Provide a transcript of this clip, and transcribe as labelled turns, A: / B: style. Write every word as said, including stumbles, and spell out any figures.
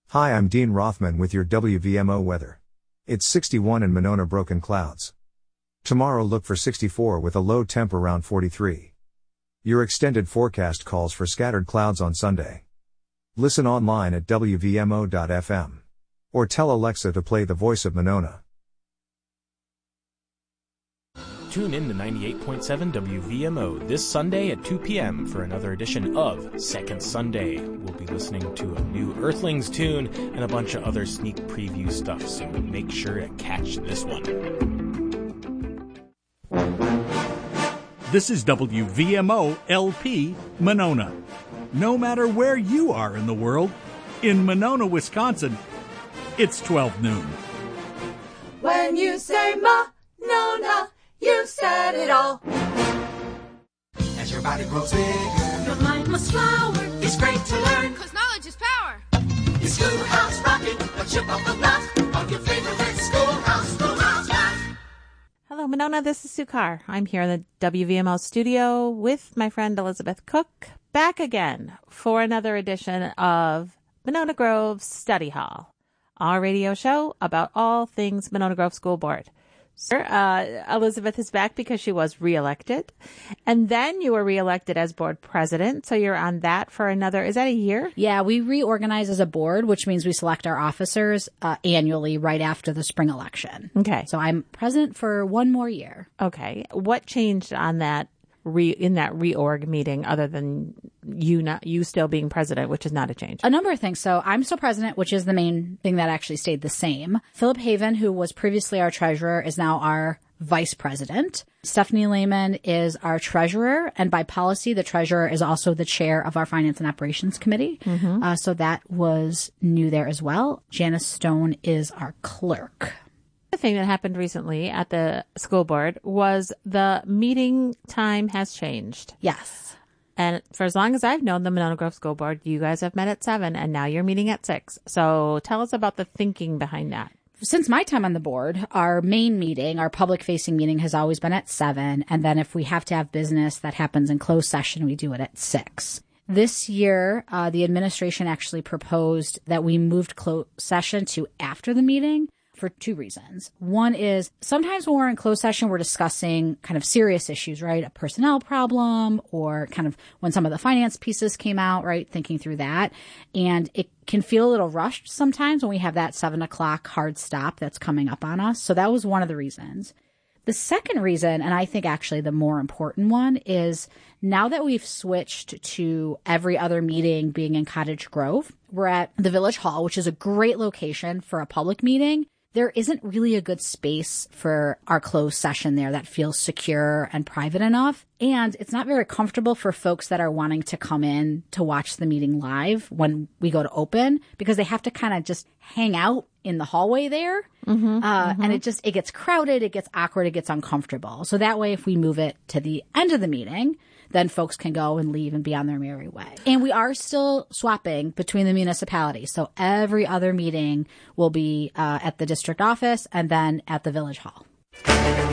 A: Hi, I'm Dean Rothman with your W V M O weather. It's sixty-one in Monona, broken clouds. Tomorrow look for sixty-four with a low temp around forty-three. Your extended forecast calls for scattered clouds on Sunday. Listen online at W V M O dot F M. Or tell Alexa to play The Voice of Monona.
B: Tune in to ninety-eight point seven W V M O this Sunday at two p.m. for another edition of Second Sunday. We'll be listening to a new Earthlings tune and a bunch of other sneak preview stuff, so make sure to catch this one.
C: This is W V M O L P Monona. No matter where you are in the world, in Monona, Wisconsin, it's twelve noon.
D: When you say Monona, you said it all.
E: As your body grows bigger,
D: your mind must flower.
E: It's great to learn,
F: cause knowledge is power.
E: It's Schoolhouse Rockin', a chip off the block of your favorite Schoolhouse, Schoolhouse Rock.
G: Hello, Monona. This is Sue Carr. I'm here in the W V M O studio with my friend Elizabeth Cook, back again for another edition of Monona Grove Study Hall, our radio show about all things Monona Grove School Board. Uh, Elizabeth is back because she was reelected, and then you were reelected as board president. So you're on that for another, is that a year?
H: Yeah, we reorganize as a board, which means we select our officers uh, annually right after the spring election.
G: Okay.
H: So I'm president for one more year.
G: Okay. What changed on that re in that reorg meeting other than you not you still being president, which is not a change?
H: A number of things. So I'm still president, which is the main thing that actually stayed the same. Philip Haven, who was previously our treasurer, is now our vice president. Stephanie Lehman is our treasurer, and by policy, the treasurer is also the chair of our finance and operations committee. Mm-hmm. Uh, so that was new there as well. Janice Stone is our clerk.
G: The thing that happened recently at the school board was the meeting time has changed.
H: Yes.
G: And for as long as I've known the Monona Grove School Board, you guys have met at seven, and now you're meeting at six. So tell us about the thinking behind that.
H: Since my time on the board, our main meeting, our public-facing meeting, has always been at seven. And then if we have to have business that happens in closed session, we do it at six. This year, uh, the administration actually proposed that we moved closed session to after the meeting, for two reasons. One is sometimes when we're in closed session, we're discussing kind of serious issues, right? A personnel problem, or kind of when some of the finance pieces came out, right? Thinking through that. And it can feel a little rushed sometimes when we have that seven o'clock hard stop that's coming up on us. So that was one of the reasons. The second reason, and I think actually the more important one, is now that we've switched to every other meeting being in Cottage Grove, we're at the Village Hall, which is a great location for a public meeting. There isn't really a good space for our closed session there that feels secure and private enough. And it's not very comfortable for folks that are wanting to come in to watch the meeting live when we go to open, because they have to kind of just hang out in the hallway there. Mm-hmm, uh, mm-hmm. And it just, it gets crowded, it gets awkward, it gets uncomfortable. So that way, if we move it to the end of the meeting, then folks can go and leave and be on their merry way. And we are still swapping between the municipalities. So every other meeting will be uh, at the district office and then at the Village Hall.